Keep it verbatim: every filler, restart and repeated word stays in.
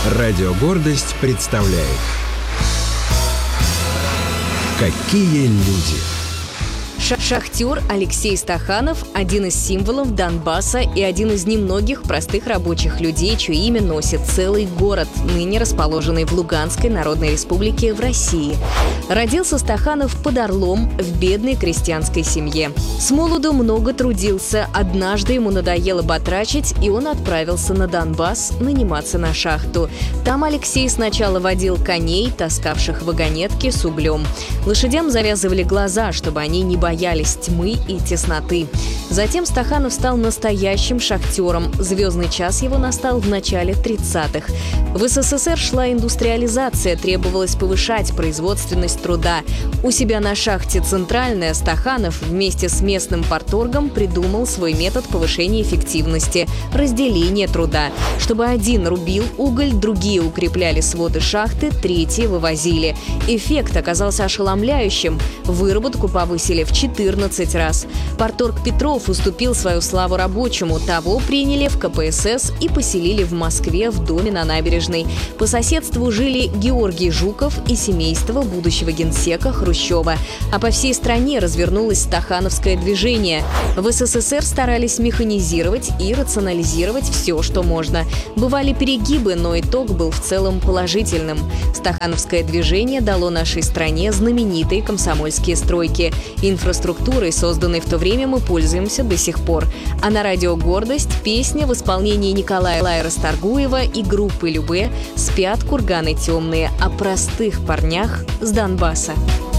Радио «Гордость» представляет «Какие люди». Шахтер Алексей Стаханов – один из символов Донбасса и один из немногих простых рабочих людей, чье имя носит целый город, ныне расположенный в Луганской Народной Республике в России. Родился Стаханов под Орлом в бедной крестьянской семье. С молоду много трудился, однажды ему надоело батрачить, и он отправился на Донбасс наниматься на шахту. Там Алексей сначала водил коней, таскавших вагонетки с углем. Лошадям завязывали глаза, чтобы они не боялись боялись тьмы и тесноты. Затем Стаханов стал настоящим шахтером. Звездный час его настал в начале тридцатых. В СССР шла индустриализация, требовалось повышать производственность труда. У себя на шахте «Центральная» Стаханов вместе с местным парторгом придумал свой метод повышения эффективности – разделение труда. Чтобы один рубил уголь, другие укрепляли своды шахты, третьи вывозили. Эффект оказался ошеломляющим. Выработку повысили в четырнадцать раз. Парторг Петров уступил свою славу рабочему. Того приняли в ка пэ эс эс и поселили в Москве в доме на набережной. По соседству жили Георгий Жуков и семейство будущего генсека Хрущева. А по всей стране развернулось стахановское движение. В эс эс эс эр старались механизировать и рационализировать все, что можно. Бывали перегибы, но итог был в целом положительным. Стахановское движение дало нашей стране знаменитые комсомольские стройки. Инфраструктурой, созданной в то время, мы пользуемся до сих пор. А на радио «Гордость» песня в исполнении Николая Расторгуева и группы Любэ «Спят курганы темные» о простых парнях с Донбасса.